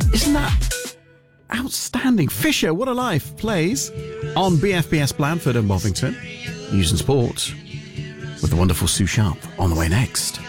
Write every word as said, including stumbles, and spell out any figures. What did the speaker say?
Isn't that outstanding? Fisher, What a Life plays on B F B S Blandford and Bovington. News and Sport with the wonderful Sue Sharp on the way next.